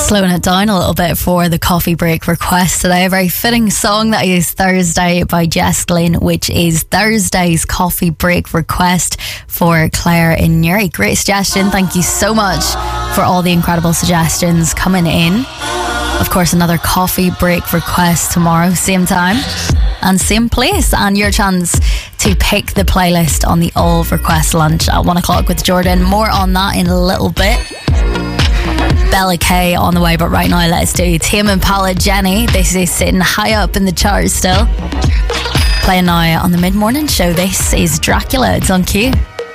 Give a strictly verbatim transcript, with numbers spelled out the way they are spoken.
Slowing it down a little bit for the coffee break request today. A very fitting song that is Thursday by Jess Glynn, which is Thursday's coffee break request for Claire in Newry. Great suggestion. Thank you so much for all the incredible suggestions coming in. Of course, another coffee break request tomorrow, same time and same place, and your chance to pick the playlist on the All Request Lunch at one o'clock with Jordan. More on that in a little bit. Bella K on the way, but right now let's do Tame Impala Jenny. This is sitting high up in the charts still. Playing now on the mid-morning show. This is Dracula. It's on Q.